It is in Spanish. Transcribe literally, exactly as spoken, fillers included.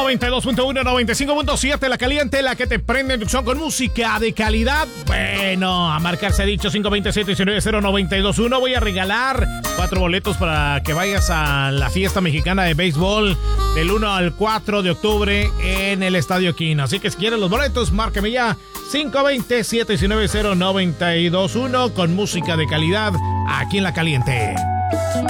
noventa y dos punto uno, noventa y cinco punto siete, La Caliente, la que te prende en Tucson con música de calidad. Bueno, a marcarse ha dicho cinco dos siete, uno nueve cero, nueve dos uno. Voy a regalar cuatro boletos para que vayas a la fiesta mexicana de béisbol del uno al cuatro de octubre en el Estadio Quino. Así que si quieres los boletos, márcame ya cinco dos siete, uno nueve cero, nueve dos uno con música de calidad aquí en La Caliente.